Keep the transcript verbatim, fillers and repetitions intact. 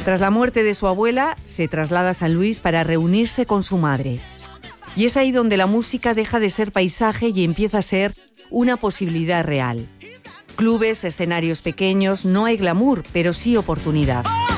Tras la muerte de su abuela, se traslada a San Luis para reunirse con su madre. Y es ahí donde la música deja de ser paisaje y empieza a ser una posibilidad real. Clubes, escenarios pequeños, no hay glamour, pero sí oportunidad.